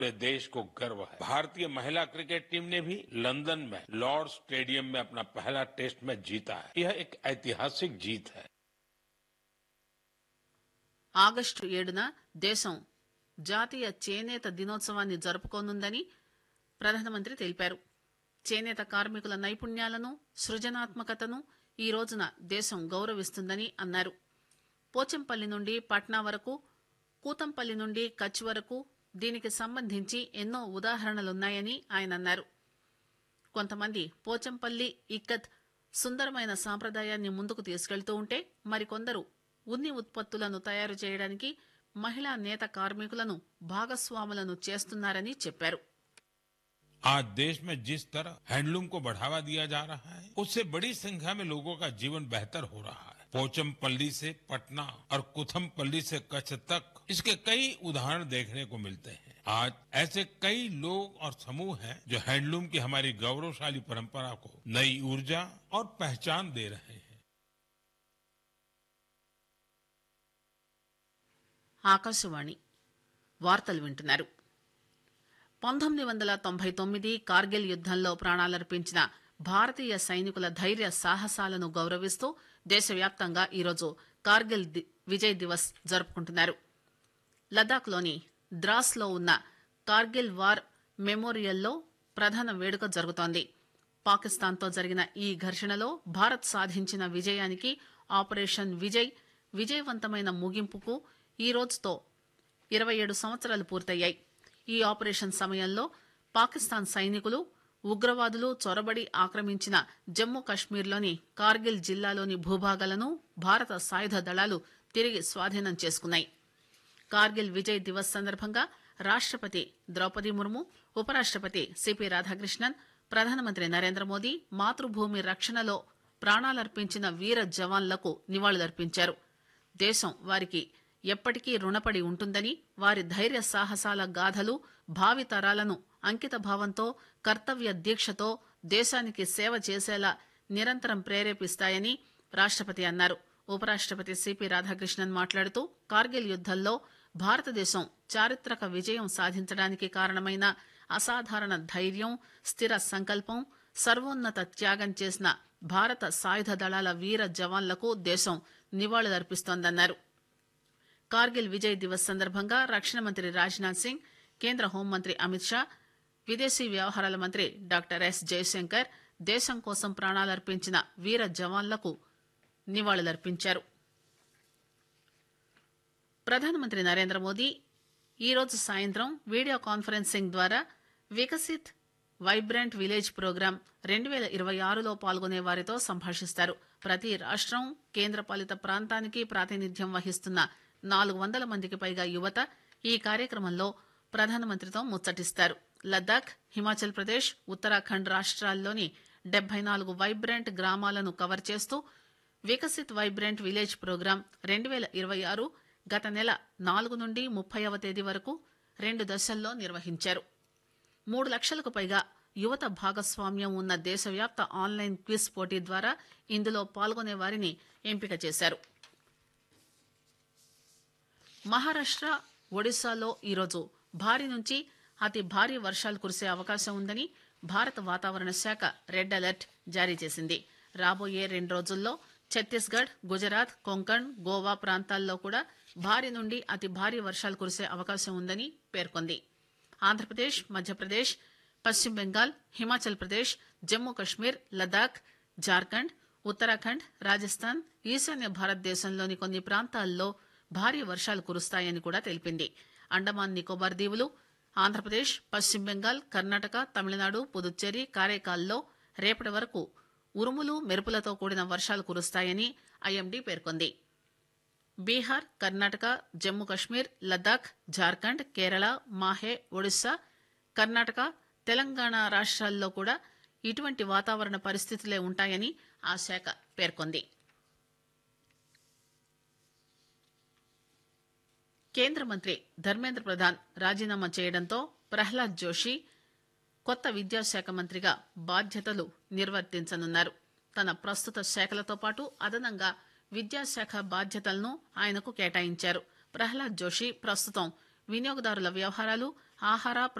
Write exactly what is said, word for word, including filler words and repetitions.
पूरे देश को गर्व है। भारतीय महिला क्रिकेट टीम ने भी लंदन में लॉर्ड स्टेडियम में अपना पहला टेस्ट मैच जीता है। यह एक ऐतिहासिक जीत है। ఆగస్టు ఏడున దేశం జాతీయ చేనేత దినోత్సవాన్ని జరుపుకోనుందని ప్రధానమంత్రి తెలిపారు. చేనేత కార్మికుల నైపుణ్యాలను సృజనాత్మకతను ఈ రోజున దేశం గౌరవిస్తుందని అన్నారు. పోచంపల్లి నుండి పట్నా వరకు, కూతంపల్లి నుండి కచ్ వరకు దీనికి సంబంధించి ఎన్నో ఉదాహరణలున్నాయని ఆయన అన్నారు. కొంతమంది పోచంపల్లి ఇక్కత్ సుందరమైన సాంప్రదాయాన్ని ముందుకు తీసుకెళ్తూ ఉంటే మరికొందరు ఉన్ని ఉత్పత్తులను తయారు చేయడానికి మహిళా నేత కార్మికులను భాగస్వాములను చేస్తున్నారని చెప్పారు. आज देश में जिस तरह हैंडलूम को बढ़ावा दिया जा रहा है, उससे बड़ी संख्या में लोगों का जीवन बेहतर हो रहा है. पोचमपल्ली से पटना और कुथमपल्ली से कच्छ तक इसके कई उदाहरण देखने को मिलते हैं. आज ऐसे कई लोग और समूह हैं जो हैंडलूम की हमारी गौरवशाली परंपरा को नई ऊर्जा और पहचान दे रहे हैं. ఆకాశవాణి వార్తలు వింటున్నారు. పంతొమ్మిది వందల తొంభై తొమ్మిది కార్గిల్ యుద్దంలో ప్రాణాలర్పించిన భారతీయ సైనికుల ధైర్య సాహసాలను గౌరవిస్తూ దేశవ్యాప్తంగా ఈరోజు కార్గిల్ విజయ్ దివస్ జరుపుకుంటున్నారు. లద్దాఖ్లోని ద్రాస్లో ఉన్న కార్గిల్ వార్ మెమోరియల్లో ప్రధాన వేడుక జరుగుతోంది. పాకిస్తాన్తో జరిగిన ఈ ఘర్షణలో భారత్ సాధించిన విజయానికి ఆపరేషన్ విజయ్ విజయవంతమైన ముగింపుకు ఈ రోజుతో ఇరవై ఏడు సంవత్సరాలు పూర్తయ్యాయి. ఈ ఆపరేషన్ సమయంలో పాకిస్తాన్ సైనికులు ఉగ్రవాదులు చొరబడి ఆక్రమించిన జమ్మూ కశ్మీర్లోని కార్గిల్ జిల్లాలోని భూభాగాలను భారత సాయుధ దళాలు తిరిగి స్వాధీనం చేసుకున్నాయి. కార్గిల్ విజయ్ దివస్ సందర్భంగా రాష్టపతి ద్రౌపది ముర్ము, ఉపరాష్టపతి సిపి రాధాకృష్ణన్, ప్రధానమంత్రి నరేంద్ర మోదీ మాతృభూమి రక్షణలో ప్రాణాలర్పించిన వీర జవాన్లకు నివాళులర్పించారు. దేశం వారికి ఎప్పటికీ రుణపడి ఉంటుందని, వారి ధైర్య సాహసాల గాథలు భావితరాలను అంకిత భావంతో, కర్తవ్య దీక్షతో దేశానికి సేవ చేసేలా నిరంతరం ప్రేరేపిస్తాయని రాష్టపతి అన్నారు. ఉపరాష్టపతి సిపి రాధాకృష్ణన్ మాట్లాడుతూ కార్గిల్ యుద్దంలో భారతదేశం చారిత్రక విజయం సాధించడానికి కారణమైన అసాధారణ ధైర్యం, స్థిర సంకల్పం, సర్వోన్నత త్యాగం చేసిన భారత సాయుధ దళాల వీర జవాన్లకు దేశం నివాళులర్పిస్తోందన్నారు. కార్గిల్ విజయ్ దివస్ సందర్భంగా రక్షణ మంత్రి రాజ్నాథ్ సింగ్, కేంద్ర హోంమంత్రి అమిత్ షా, విదేశీ వ్యవహారాల మంత్రి డాక్టర్ ఎస్ జయశంకర్ దేశం కోసం ప్రాణాలర్పించిన వీర జవాన్లకు నివాళులర్పించారు. ప్రధానమంత్రి నరేంద్ర మోదీ ఈరోజు సాయంత్రం వీడియో కాన్ఫరెన్సింగ్ ద్వారా వికసిత్ వైబ్రెంట్ విలేజ్ ప్రోగ్రాం రెండు పేల ఇరవై ఆరులో పాల్గొనే వారితో సంభాషిస్తారు. ప్రతి రాష్టం, కేంద్రపాలిత ప్రాంతానికి ప్రాతినిధ్యం వహిస్తున్న నాలుగు వందల మందికి పైగా యువత ఈ కార్యక్రమంలో ప్రధానమంత్రితో ముచ్చటిస్తారు. లద్దాఖ్, హిమాచల్ ప్రదేశ్, ఉత్తరాఖండ్ రాష్ట్రాల్లోని డెబ్బై నాలుగు వైబ్రెంట్ గ్రామాలను కవర్ చేస్తూ వికసిత్ వైబ్రెంట్ విలేజ్ ప్రోగ్రాం రెండు పేల ఇరవై ఆరు గత నెల నాలుగు నుండి ముప్పైవ తేదీ వరకు రెండు దశల్లో నిర్వహించారు. మూడు లక్షలకు పైగా యువత భాగస్వామ్యం ఉన్న దేశవ్యాప్త ఆన్లైన్ క్విజ్ పోటీ ద్వారా ఇందులో పాల్గొనే వారిని ఎంపిక చేశారు. మహారాష్ట, ఒడిశాలో ఈరోజు భారీ నుంచి అతి భారీ వర్షాలు కురిసే అవకాశం ఉందని భారత వాతావరణ శాఖ రెడ్ అలర్ట్ జారీ చేసింది. రాబోయే రెండు రోజుల్లో ఛత్తీస్గఢ్, గుజరాత్, కొంకణ్, గోవా ప్రాంతాల్లో కూడా భారీ నుండి అతి భారీ వర్షాలు కురిసే అవకాశం ఉందని పేర్కొంది. ఆంధ్రప్రదేశ్, మధ్యప్రదేశ్, పశ్చిమ బెంగాల్, హిమాచల్ ప్రదేశ్, జమ్మూ కశ్మీర్, లద్దాఖ్, జార్ఖండ్, ఉత్తరాఖండ్, రాజస్థాన్, ఈశాన్య భారతదేశంలోని కొన్ని ప్రాంతాల్లో భారీ వర్షాలు కురుస్తాయని కూడా తెలిపింది. అండమాన్ నికోబార్ దీవులు, ఆంధ్రప్రదేశ్, పశ్చిమ బెంగాల్, కర్ణాటక, తమిళనాడు, పుదుచ్చేరి, కారైకాల్లో రేపటి వరకు ఉరుములు, మెరుపులతో కూడిన వర్షాలు కురుస్తాయని ఐఎండీ పేర్కొంది. బీహార్, కర్ణాటక, జమ్మూ కశ్మీర్, లద్దాఖ్, జార్ఖండ్, కేరళ, మాహే, ఒడిశా, కర్ణాటక, తెలంగాణ రాష్ట్రాల్లో కూడా ఇటువంటి వాతావరణ పరిస్థితులే ఉంటాయని ఆ శాఖ పేర్కొంది. కేంద్ర మంత్రి ధర్మేంద్ర ప్రధాన్ రాజీనామా చేయడంతో ప్రహ్లాద్ జోషి కొత్త విద్యాశాఖ మంత్రిగా బాధ్యతలు నిర్వర్తించనున్నారు. తన ప్రస్తుత శాఖలతో పాటు అదనంగా విద్యాశాఖ బాధ్యతలను ఆయనకు కేటాయించారు. ప్రహ్లాద్ జోషి ప్రస్తుతం వినియోగదారుల వ్యవహారాలు, ఆహార